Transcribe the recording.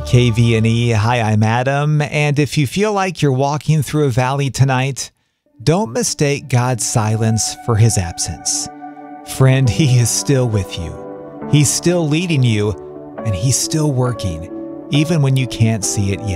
KVNE, hi, I'm Adam, and if you feel like you're walking through a valley tonight, don't mistake God's silence for His absence. Friend, He is still with you. He's still leading you, and He's still working, even when you can't see it yet.